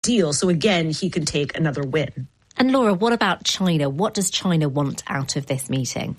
deal. So again, he can take another win. And Laura, what about China? What does China want out of this meeting?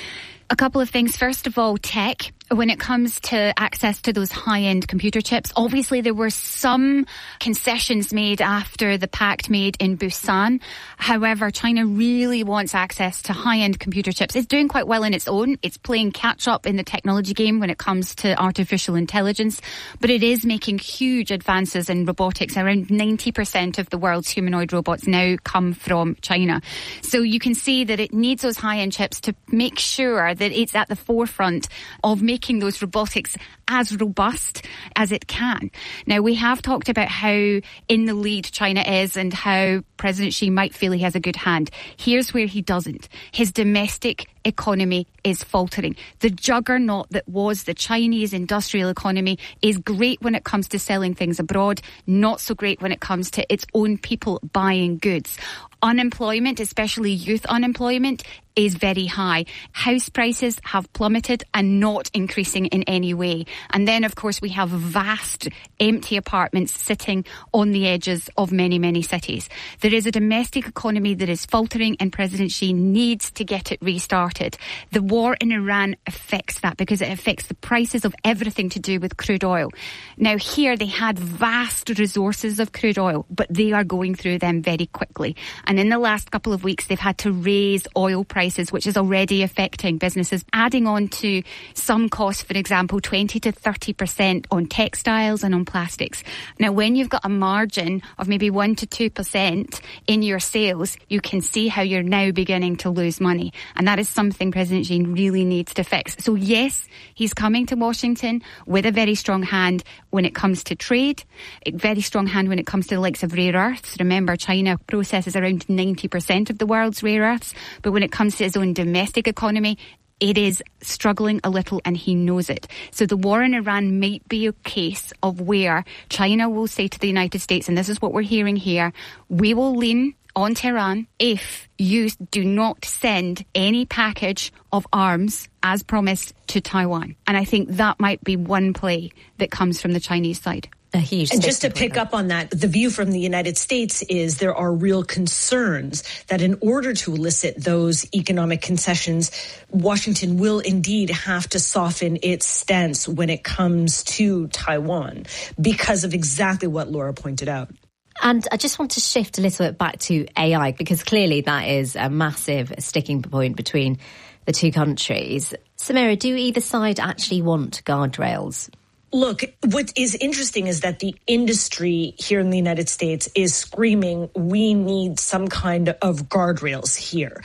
A couple of things. First of all, tech. When it comes to access to those high-end computer chips, obviously there were some concessions made after the pact made in Busan. However, China really wants access to high-end computer chips. It's doing quite well on its own. It's playing catch-up in the technology game when it comes to artificial intelligence, but it is making huge advances in robotics. Around 90% of the world's humanoid robots now come from China. So you can see that it needs those high-end chips to make sure that it's at the forefront of making those robotics as robust as it can. Now, we have talked about how in the lead China is and how President Xi might feel he has a good hand. Here's where he doesn't. His domestic economy is faltering. The juggernaut that was the Chinese industrial economy is great when it comes to selling things abroad, not so great when it comes to its own people buying goods. Unemployment, especially youth unemployment, is very high. House prices have plummeted and not increasing in any way. And then, of course, we have vast empty apartments sitting on the edges of many, many cities. There is a domestic economy that is faltering and President Xi needs to get it restarted. The war in Iran affects that because it affects the prices of everything to do with crude oil. Now, here they had vast resources of crude oil, but they are going through them very quickly. And in the last couple of weeks, they've had to raise oil prices, which is already affecting businesses, adding on to some costs, for example, 20 to 30% on textiles and on plastics. Now, when you've got a margin of maybe 1 to 2% in your sales, you can see how you're now beginning to lose money. And that is something President Xi really needs to fix. So yes, he's coming to Washington with a very strong hand when it comes to trade, a very strong hand when it comes to the likes of rare earths. Remember, China processes around 90% of the world's rare earths, but when it comes to his own domestic economy, it is struggling a little and he knows it. So the war in Iran might be a case of where China will say to the United States, and this is what we're hearing here, we will lean on Tehran if you do not send any package of arms as promised to Taiwan. And I think that might be one play that comes from the Chinese side. And just to pick up on that, the view from the United States is there are real concerns that in order to elicit those economic concessions, Washington will indeed have to soften its stance when it comes to Taiwan because of exactly what Laura pointed out. And I just want to shift a little bit back to AI, because clearly that is a massive sticking point between the two countries. Samira, do either side actually want guardrails? Look, what is interesting is that the industry here in the United States is screaming, we need some kind of guardrails here.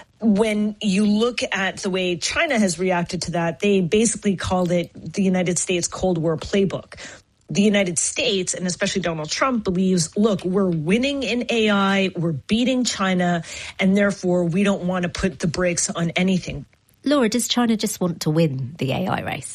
When you look at the way China has reacted to that, they basically called it the United States Cold War playbook. The United States, and especially Donald Trump, believes, look, we're winning in AI, we're beating China, and therefore we don't want to put the brakes on anything. Laura, does China just want to win the AI race?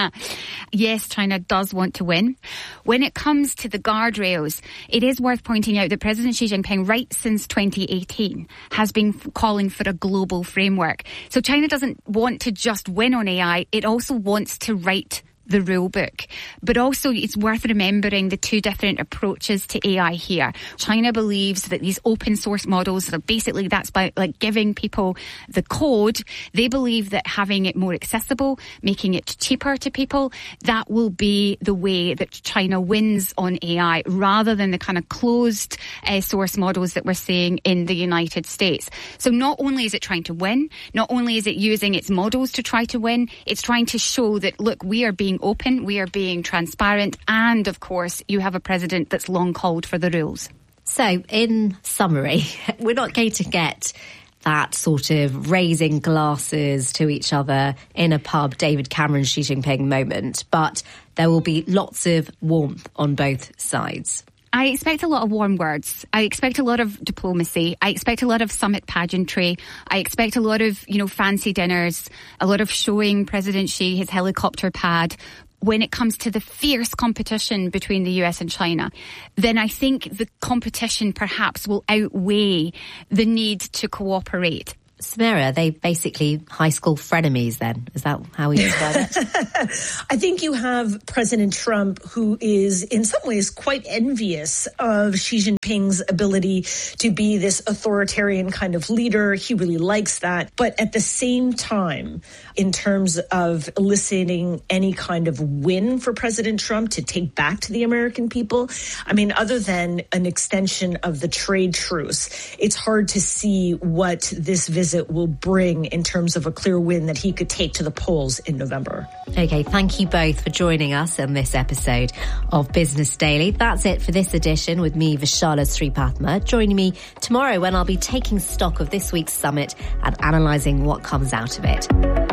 Yes, China does want to win. When it comes to the guardrails, it is worth pointing out that President Xi Jinping, right since 2018, has been calling for a global framework. So China doesn't want to just win on AI, it also wants to write the rule book. But also it's worth remembering the two different approaches to AI here. China believes that these open source models are basically, that's by like giving people the code. They believe that having it more accessible, making it cheaper to people, that will be the way that China wins on AI rather than the kind of closed source models that we're seeing in the United States. So not only is it trying to win, not only is it using its models to try to win, it's trying to show that, look, we are being open, we are being transparent, and of course you have a president that's long called for the rules. So in summary, we're not going to get that sort of raising glasses to each other in a pub, David Cameron, Xi Jinping moment, but there will be lots of warmth on both sides. I expect a lot of warm words. I expect a lot of diplomacy. I expect a lot of summit pageantry. I expect a lot of, fancy dinners, a lot of showing President Xi his helicopter pad. When it comes to the fierce competition between the US and China, then I think the competition perhaps will outweigh the need to cooperate. Samira, are they basically high school frenemies then? Is that how we describe it? I think you have President Trump, who is in some ways quite envious of Xi Jinping's ability to be this authoritarian kind of leader. He really likes that. But at the same time, in terms of eliciting any kind of win for President Trump to take back to the American people, I mean, other than an extension of the trade truce, it's hard to see what this visit will bring in terms of a clear win that he could take to the polls in November. Okay, thank you both for joining us on this episode of Business Daily. That's it for this edition with me, Vishala Sripathma. Joining me tomorrow when I'll be taking stock of this week's summit and analysing what comes out of it.